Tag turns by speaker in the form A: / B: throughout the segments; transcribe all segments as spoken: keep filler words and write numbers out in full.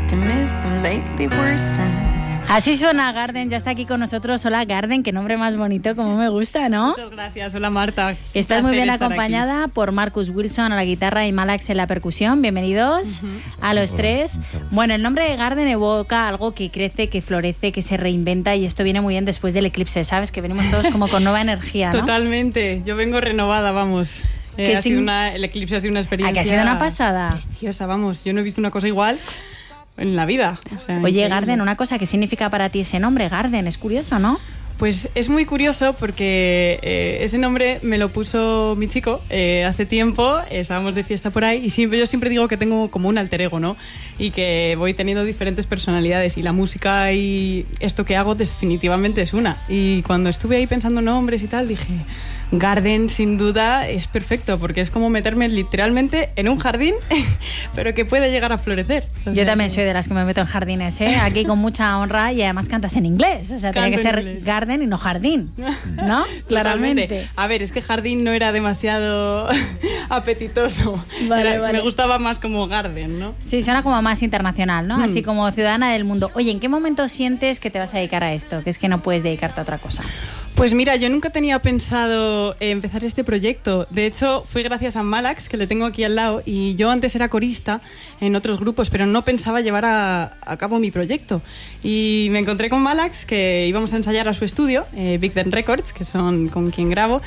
A: optimism lately worsened.
B: Así suena Garden, ya está aquí con nosotros. Hola Garden, qué nombre más bonito, como me gusta, ¿no?
C: Muchas gracias, hola Marta.
B: Estás muy bien acompañada aquí por Marcus Wilson a la guitarra y Malax en la percusión. Bienvenidos uh-huh. a los Hola. tres. Bueno, el nombre de Garden evoca algo que crece, que florece, que se reinventa, y esto viene muy bien después del eclipse, ¿sabes? Que venimos todos como con nueva energía, ¿no?
C: Totalmente, yo vengo renovada, vamos. Eh, ha sido una, el eclipse ha sido una experiencia...
B: ¿A que ha sido una pasada?
C: Preciosa, vamos, yo no he visto una cosa igual en la vida. O sea,
B: Oye,
C: increíble.
B: Garden, una cosa, ¿qué significa para ti ese nombre? Garden, es curioso, ¿no?
C: Pues es muy curioso porque eh, ese nombre me lo puso mi chico eh, hace tiempo, eh, estábamos de fiesta por ahí y siempre, yo siempre digo que tengo como un alter ego, ¿no? Y que voy teniendo diferentes personalidades y la música y esto que hago definitivamente es una. Y cuando estuve ahí pensando nombres y tal, dije, Garden sin duda es perfecto porque es como meterme literalmente en un jardín, pero que puede llegar a florecer. O sea,
B: yo también soy de las que me meto en jardines, ¿eh? Aquí con mucha honra, y además cantas en inglés, o sea, tiene que ser inglés. Garden y no jardín, ¿no? Claramente.
C: A ver, es que jardín no era demasiado apetitoso.
B: Vale,
C: era,
B: vale.
C: Me gustaba más como garden, ¿no?
B: Sí, suena como más internacional, ¿no?
C: Mm.
B: Así como ciudadana del mundo. Oye, ¿en qué momento sientes que te vas a dedicar a esto? Que es que no puedes dedicarte a otra cosa.
C: Pues mira, yo nunca tenía pensado empezar este proyecto. De hecho, fue gracias a Malax, que le tengo aquí al lado, y yo antes era corista en otros grupos, pero no pensaba llevar a, a cabo mi proyecto. Y me encontré con Malax, que íbamos a ensayar a su estudio, eh, Big Ben Records, que son con quien grabo,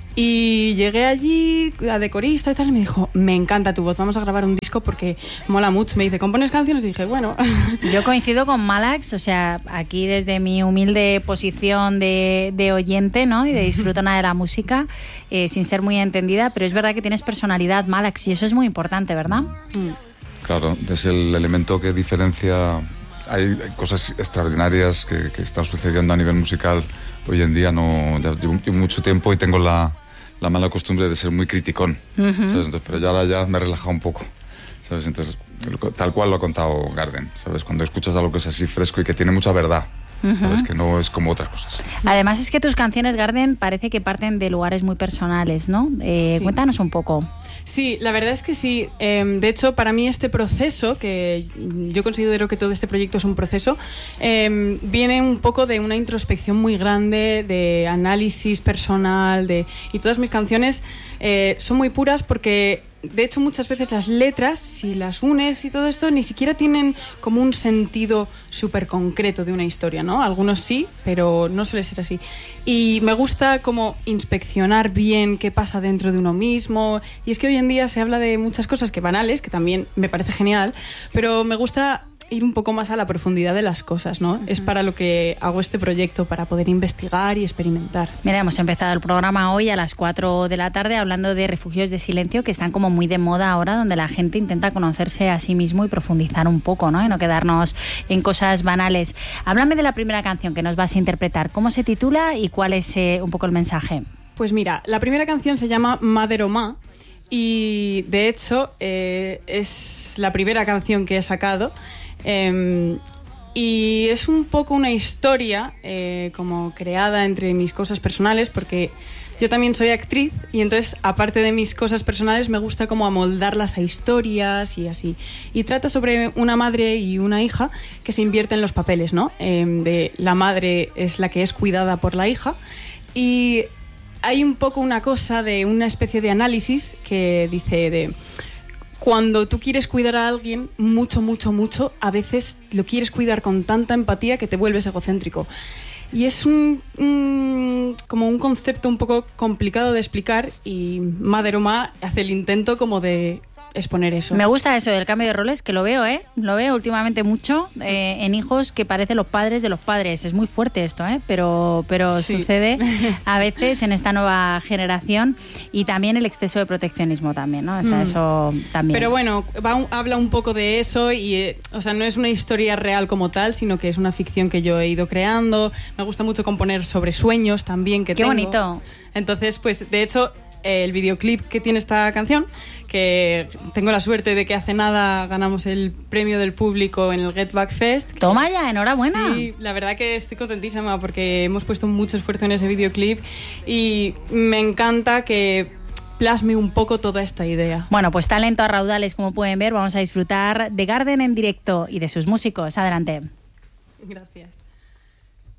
C: y llegué allí a de corista y tal, y me dijo, me encanta tu voz, vamos a grabar un disco porque mola mucho. Me dice, ¿compones canciones? Y dije, bueno.
B: Yo coincido con Malax, o sea, aquí desde mi humilde posición de, de oyente, ¿no? Y de disfrutona de la música, eh, sin ser muy entendida, pero es verdad que tienes personalidad, Malax, y eso es muy importante, ¿verdad?
D: Mm. Claro, es el elemento que diferencia. Hay, hay cosas extraordinarias que, que están sucediendo a nivel musical hoy en día. No, ya llevo mucho tiempo y tengo la la mala costumbre de ser muy criticón, uh-huh. ¿sabes? Entonces, pero ya ahora ya me he relajado un poco, ¿sabes? Entonces, tal cual lo ha contado Garden, ¿sabes? Cuando escuchas algo que es así fresco y que tiene mucha verdad, uh-huh. ¿sabes? Que no es como otras cosas.
B: Además es que tus canciones, Garden, parece que parten de lugares muy personales, ¿no? Eh, sí. Cuéntanos un poco.
C: Sí, la verdad es que sí. Eh, de hecho, para mí este proceso, que yo considero que todo este proyecto es un proceso, eh, viene un poco de una introspección muy grande, de análisis personal, de y todas mis canciones eh, son muy puras porque, de hecho, muchas veces las letras, si las unes y todo esto, ni siquiera tienen como un sentido súper concreto de una historia, ¿no? Algunos sí, pero no suele ser así. Y me gusta como inspeccionar bien qué pasa dentro de uno mismo. Y es que hoy en día se habla de muchas cosas que banales, que también me parece genial, pero me gusta ir un poco más a la profundidad de las cosas, ¿no? Uh-huh. Es para lo que hago este proyecto, para poder investigar y experimentar.
B: Mira, hemos empezado el programa hoy a las cuatro de la tarde hablando de refugios de silencio, que están como muy de moda ahora, donde la gente intenta conocerse a sí mismo y profundizar un poco, ¿no? Y no quedarnos en cosas banales. Háblame de la primera canción que nos vas a interpretar. ¿Cómo se titula y cuál es eh, un poco el mensaje?
C: Pues mira, la primera canción se llama Mother o Ma, y de hecho eh, es la primera canción que he sacado. Eh, y es un poco una historia eh, como creada entre mis cosas personales, porque yo también soy actriz y entonces, aparte de mis cosas personales, me gusta como amoldarlas a historias y así. Y trata sobre una madre y una hija que se invierten los papeles, ¿no? Eh, de la madre es la que es cuidada por la hija, y hay un poco una cosa de una especie de análisis que dice de... Cuando tú quieres cuidar a alguien mucho, mucho, mucho, a veces lo quieres cuidar con tanta empatía que te vuelves egocéntrico. Y es un, un como un concepto un poco complicado de explicar, y Mother o Ma hace el intento como de exponer eso.
B: Me gusta eso del cambio de roles, que lo veo, ¿eh? Lo veo últimamente mucho eh, en hijos que parecen los padres de los padres. Es muy fuerte esto, ¿eh? Pero, pero sí. Sucede a veces en esta nueva generación, y también el exceso de proteccionismo también, ¿no? O sea, mm. eso también.
C: Pero bueno, va un, habla un poco de eso y, eh, o sea, no es una historia real como tal, sino que es una ficción que yo he ido creando. Me gusta mucho componer sobre sueños también que
B: Qué
C: tengo.
B: Qué bonito.
C: Entonces, pues, de hecho, el videoclip que tiene esta canción, que tengo la suerte de que hace nada ganamos el premio del público en el Get Back Fest.
B: Toma ya, enhorabuena.
C: Sí, la verdad que estoy contentísima porque hemos puesto mucho esfuerzo en ese videoclip y me encanta que plasme un poco toda esta idea.
B: Bueno, pues talento a raudales, como pueden ver. Vamos a disfrutar de Garden en directo y de sus músicos. Adelante.
C: Gracias.